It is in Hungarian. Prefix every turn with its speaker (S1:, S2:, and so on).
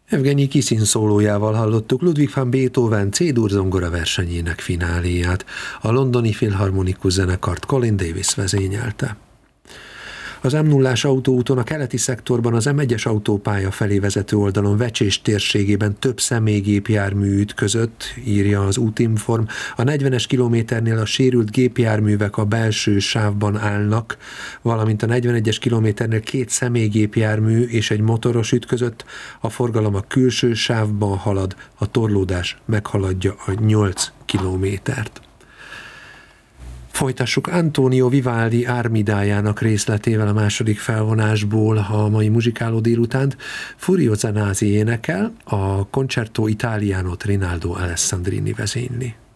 S1: Evgenyi Kisin szólójával hallottuk Ludwig van Beethoven C-dur zongora versenyének fináléját. A londoni filharmonikus zenekart Colin Davis vezényelte. Az M0-ás autóúton a keleti szektorban az M1-es autópálya felé vezető oldalon Vecsés térségében több személygépjármű ütközött, írja az Útinform. A 40-es kilométernél a sérült gépjárművek a belső sávban állnak, valamint a 41-es kilométernél 2 személygépjármű és egy motoros ütközött, a forgalom a külső sávban halad, a torlódás meghaladja a 8 kilométert. Folytassuk Antonio Vivaldi Armidájának részletével a második felvonásból a mai muzsikáló délutánt. Furio Zanasi énekel, a Concerto Italianot Rinaldo Alessandrini vezényli.